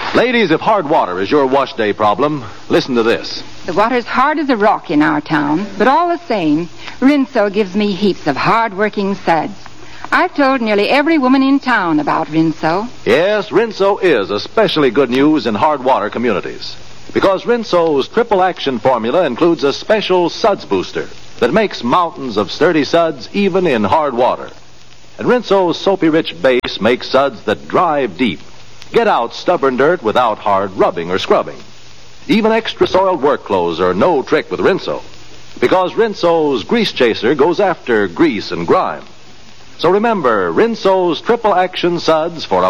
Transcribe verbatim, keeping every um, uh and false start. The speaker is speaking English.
Ladies, if hard water is your wash day problem, listen to this. The water's hard as a rock in our town, but all the same, Rinso gives me heaps of hard-working suds. I've told nearly every woman in town about Rinso. Yes, Rinso is especially good news in hard water communities. Because Rinso's triple action formula includes a special suds booster that makes mountains of sturdy suds even in hard water. And Rinso's soapy-rich base makes suds that drive deep, get out stubborn dirt without hard rubbing or scrubbing. Even extra-soiled work clothes are no trick with Rinso, because Rinso's grease chaser goes after grease and grime. So remember, Rinso's triple action suds for a